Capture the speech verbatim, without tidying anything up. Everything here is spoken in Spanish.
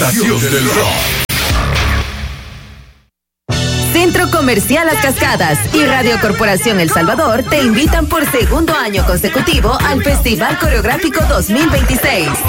estación del rock. Centro Comercial Las Cascadas y Radio Corporación El Salvador te invitan por segundo año consecutivo al Festival Coreográfico dos mil veintiséis.